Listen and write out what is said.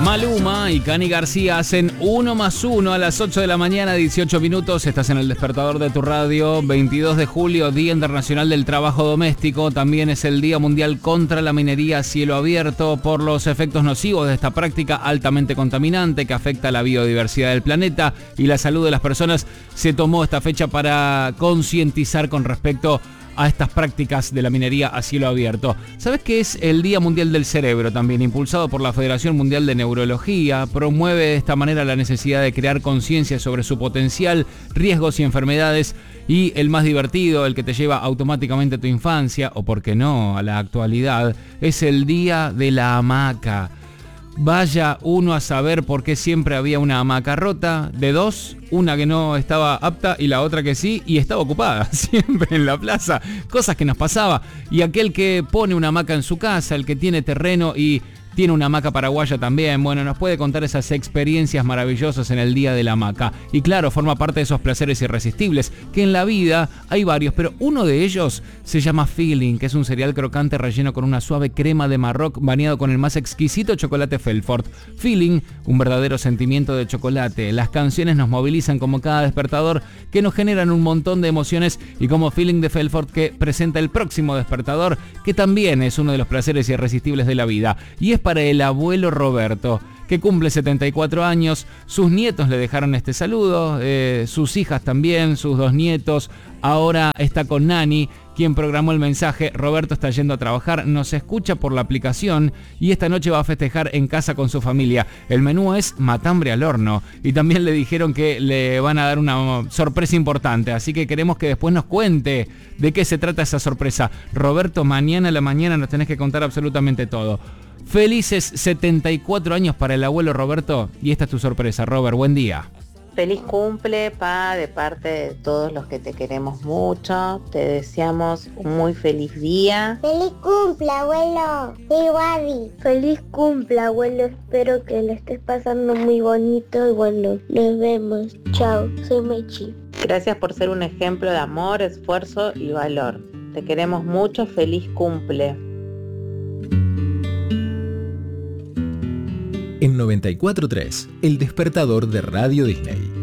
Maluma y Cani García hacen 1 más 1 a las 8 de la mañana, 18 minutos. Estás en el despertador de tu radio. 22 de julio, Día Internacional del Trabajo Doméstico. También es el Día Mundial contra la Minería a cielo abierto por los efectos nocivos de esta práctica altamente contaminante que afecta a la biodiversidad del planeta y la salud de las personas. Se tomó esta fecha para concientizar con respecto a estas prácticas de la minería a cielo abierto. ¿Sabes qué es el Día Mundial del Cerebro también? Impulsado por la Federación Mundial de Neurología, promueve de esta manera la necesidad de crear conciencia sobre su potencial, riesgos y enfermedades, y el más divertido, el que te lleva automáticamente a tu infancia, o por qué no, a la actualidad, es el Día de la Hamaca. Vaya uno a saber por qué siempre había una hamaca rota, de dos, una que no estaba apta y la otra que sí, y estaba ocupada, siempre en la plaza, cosas que nos pasaba. Y aquel que pone una hamaca en su casa, el que tiene terreno y tiene una hamaca paraguaya también, bueno, nos puede contar esas experiencias maravillosas en el Día de la Hamaca. Y claro, forma parte de esos placeres irresistibles, que en la vida hay varios, pero uno de ellos se llama Feeling, que es un cereal crocante relleno con una suave crema de Marroc bañado con el más exquisito chocolate Felfort. Feeling, un verdadero sentimiento de chocolate. Las canciones nos movilizan como cada despertador, que nos generan un montón de emociones, y como Feeling de Felfort, que presenta el próximo despertador, que también es uno de los placeres irresistibles de la vida. Y es para el abuelo Roberto, que cumple 74 años. Sus nietos le dejaron este saludo, sus hijas también, sus 2 nietos. Ahora está con Nani, quien programó el mensaje. Roberto está yendo a trabajar, nos escucha por la aplicación y esta noche va a festejar en casa con su familia. El menú es matambre al horno y también le dijeron que le van a dar una sorpresa importante, así que queremos que después nos cuente de qué se trata esa sorpresa. Roberto, mañana a la mañana nos tenés que contar absolutamente todo. Felices 74 años para el abuelo Roberto, y esta es tu sorpresa. Robert, buen día. Feliz cumple, pa, de parte de todos los que te queremos mucho. Te deseamos un muy feliz día. ¡Feliz cumple, abuelo! ¡Sí, Gaby! ¡Feliz cumple, abuelo! Espero que le estés pasando muy bonito y bueno, nos vemos. Chao, soy Mechi. Gracias por ser un ejemplo de amor, esfuerzo y valor. Te queremos mucho, feliz cumple. En 94.3, el despertador de Radio Disney.